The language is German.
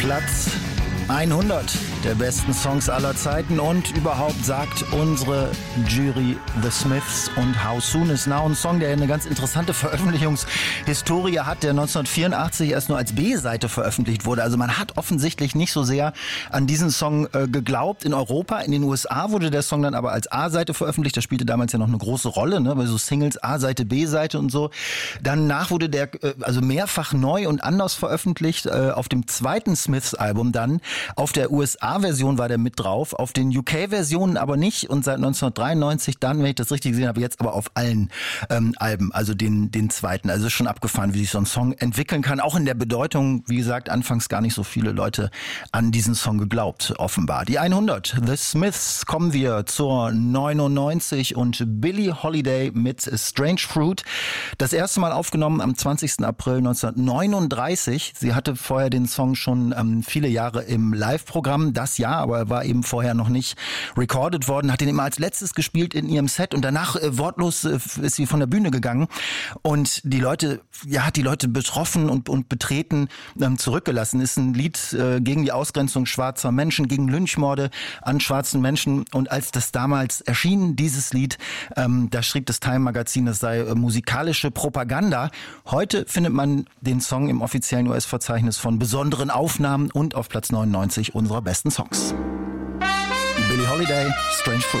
Platz 100 der besten Songs aller Zeiten und überhaupt sagt unsere Jury The Smiths und How Soon Is Now, ein Song, der eine ganz interessante Veröffentlichungshistorie hat, der 1984 erst nur als B-Seite veröffentlicht wurde. Also man hat offensichtlich nicht so sehr an diesen Song geglaubt in Europa. In den USA wurde der Song dann aber als A-Seite veröffentlicht. Das spielte damals ja noch eine große Rolle, ne, bei so Singles A-Seite, B-Seite und so. Danach wurde der also mehrfach neu und anders veröffentlicht. Auf dem zweiten Smiths-Album dann. Auf der USA-Version war der mit drauf, auf den UK-Versionen aber nicht und seit 1993 dann, wenn ich das richtig gesehen habe, jetzt aber auf allen Alben, also den zweiten. Also schon abgefahren, wie sich so ein Song entwickeln kann. Auch in der Bedeutung, wie gesagt, anfangs gar nicht so viele Leute an diesen Song geglaubt, offenbar. Die 100, The Smiths, kommen wir zur 99 und Billie Holiday mit Strange Fruit. Das erste Mal aufgenommen am 20. April 1939. Sie hatte vorher den Song schon viele Jahre im Live-Programm, das Jahr, aber er war eben vorher noch nicht recorded worden, hat ihn immer als letztes gespielt in ihrem Set und danach wortlos ist sie von der Bühne gegangen und die Leute, hat die Leute betroffen und betreten zurückgelassen. Ist ein Lied gegen die Ausgrenzung schwarzer Menschen, gegen Lynchmorde an schwarzen Menschen und als das damals erschien, dieses Lied, da schrieb das Time-Magazin, das sei musikalische Propaganda. Heute findet man den Song im offiziellen US-Verzeichnis von besonderen Aufnahmen und auf Platz 99 unserer besten Songs. Billie Holiday, Strange Fruit.